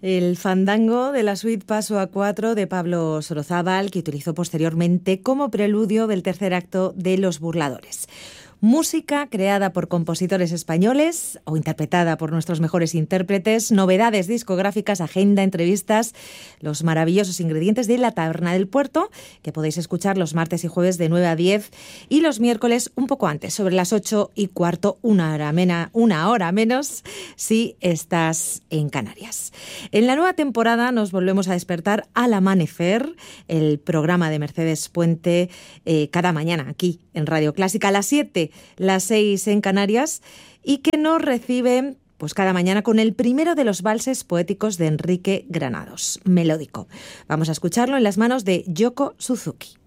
El fandango de la suite Paso a 4 de Pablo Sorozábal, que utilizó posteriormente como preludio del tercer acto de Los Burladores. Música creada por compositores españoles o interpretada por nuestros mejores intérpretes, novedades discográficas, agenda, entrevistas, los maravillosos ingredientes de La Taberna del Puerto, que podéis escuchar los martes y jueves de 9 a 10 y los miércoles un poco antes, sobre las 8:15, una hora menos, si estás en Canarias. En la nueva temporada nos volvemos a despertar al amanecer, el programa de Mercedes Puente, cada mañana aquí en Radio Clásica a las 7, las 6 en Canarias, y que nos recibe pues cada mañana con el primero de los valses poéticos de Enrique Granados, Melódico. Vamos a escucharlo en las manos de Yoko Suzuki.